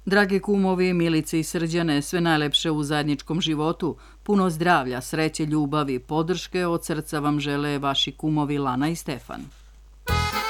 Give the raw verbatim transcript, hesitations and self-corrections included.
Drage kumovi, Milice i Srđane, sve najlepše u zajedničkom životu, puno zdravlja, sreće, ljubavi, podrške od srca vam žele vaši kumovi Lana i Stefan.